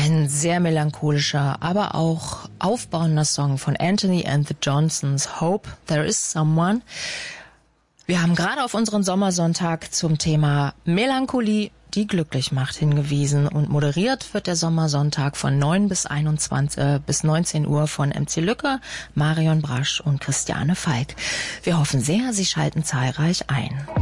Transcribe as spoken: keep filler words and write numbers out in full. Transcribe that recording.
Ein sehr melancholischer, aber auch aufbauender Song von Anthony and the Johnsons, Hope There Is Someone. Wir haben gerade auf unseren Sommersonntag zum Thema Melancholie, die glücklich macht, hingewiesen, und moderiert wird der Sommersonntag von neun bis einundzwanzig äh, bis neunzehn Uhr von M C Lücke, Marion Brasch und Christiane Falk. Wir hoffen sehr, Sie schalten zahlreich ein.